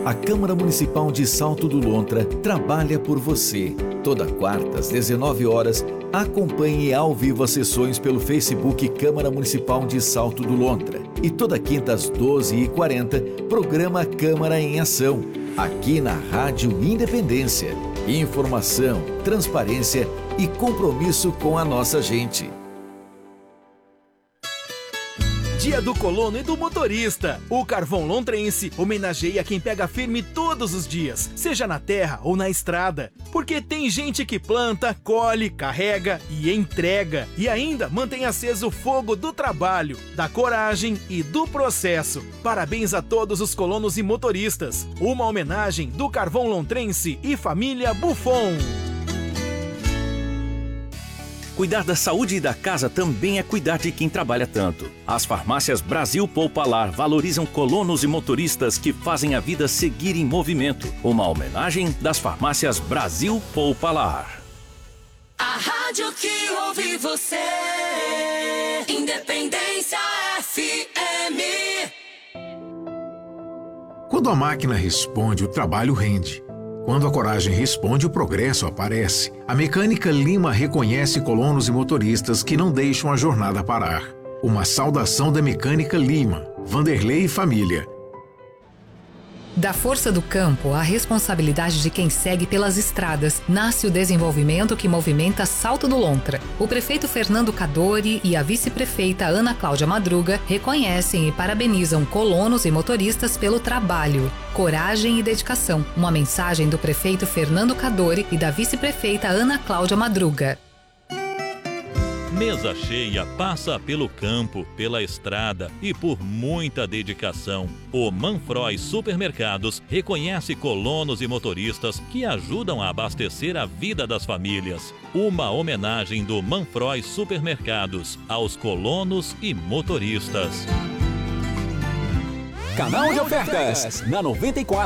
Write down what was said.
A Câmara Municipal de Salto do Lontra trabalha por você. Toda quarta, às 19 horas, acompanhe ao vivo as sessões pelo Facebook Câmara Municipal de Salto do Lontra. E toda quinta, às 12h40, programa Câmara em Ação, aqui na Rádio Independência. Informação, transparência e compromisso com a nossa gente. Dia do colono e do motorista. O Carvão Lontrense homenageia quem pega firme todos os dias, seja na terra ou na estrada. Porque tem gente que planta, colhe, carrega e entrega. E ainda mantém aceso o fogo do trabalho, da coragem e do processo. Parabéns a todos os colonos e motoristas. Uma homenagem do Carvão Lontrense e família Buffon. Cuidar da saúde e da casa também é cuidar de quem trabalha tanto. As farmácias Brasil Poupalar valorizam colonos e motoristas que fazem a vida seguir em movimento. Uma homenagem das farmácias Brasil Poupalar. A rádio que ouve você, Independência FM. Quando a máquina responde, o trabalho rende. Quando a coragem responde, o progresso aparece. A Mecânica Lima reconhece colonos e motoristas que não deixam a jornada parar. Uma saudação da Mecânica Lima, Vanderlei e família. Da força do campo à responsabilidade de quem segue pelas estradas, nasce o desenvolvimento que movimenta Salto do Lontra. O prefeito Fernando Cadori e a vice-prefeita Ana Cláudia Madruga reconhecem e parabenizam colonos e motoristas pelo trabalho, coragem e dedicação. Uma mensagem do prefeito Fernando Cadori e da vice-prefeita Ana Cláudia Madruga. Mesa Cheia passa pelo campo, pela estrada e por muita dedicação. O Manfroy Supermercados reconhece colonos e motoristas que ajudam a abastecer a vida das famílias. Uma homenagem do Manfroy Supermercados aos colonos e motoristas. Canal de Ofertas na 94.